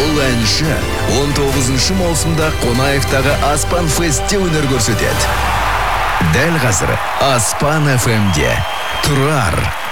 Бұл әнші 19 маусымда Қонаевтағы Аспан Фестте өнер көрсетеді. Дәл қазір Аспан FM-де Тұрар